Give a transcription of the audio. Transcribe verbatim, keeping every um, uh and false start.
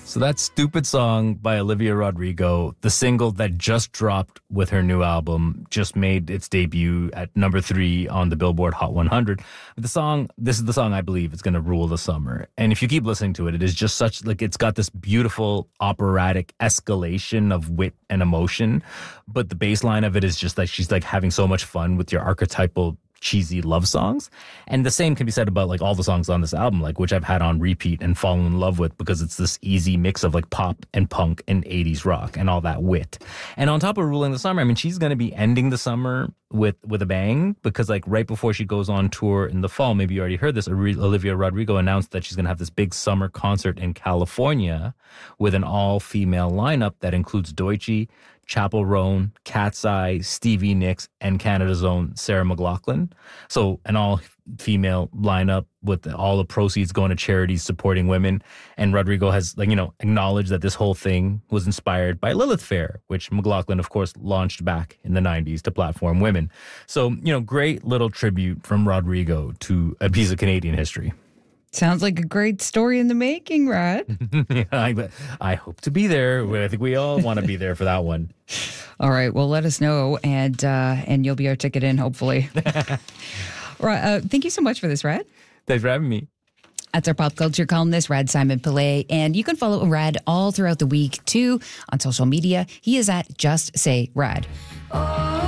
So that Stupid Song by Olivia Rodrigo, the single that just dropped with her new album, just made its debut at number three on the Billboard Hot one hundred. The song, this is the song I believe is going to rule the summer. And if you keep listening to it, it is just such, like, it's got this beautiful operatic escalation of wit and emotion. But the bass line of it is just like she's like having so much fun with your archetypal cheesy love songs. And the same can be said about like all the songs on this album, like which I've had on repeat and fallen in love with because it's this easy mix of like pop and punk and eighties rock and all that wit. And on top of ruling the summer, I mean, she's going to be ending the summer with with a bang because like right before she goes on tour in the fall, maybe you already heard this, Olivia Rodrigo announced that she's going to have this big summer concert in California with an all-female lineup that includes Doechii, Chappell Roan, Cat's Eye, Stevie Nicks, and Canada's own Sarah McLachlan. So an all-female lineup with the, all the proceeds going to charities supporting women. And Rodrigo has, like, you know, acknowledged that this whole thing was inspired by Lilith Fair, which McLachlan, of course, launched back in the nineties to platform women. So, you know, great little tribute from Rodrigo to a piece of Canadian history. Sounds like a great story in the making, Rad. yeah, I, I hope to be there. I think we all want to be there for that one. All right. Well, let us know, and uh, and you'll be our ticket in, hopefully. Right. Uh, thank you so much for this, Rad. Thanks for having me. That's our pop culture columnist, Rad Simon Pillay. And you can follow Rad all throughout the week, too, on social media. He is at Just Say Rad. Oh.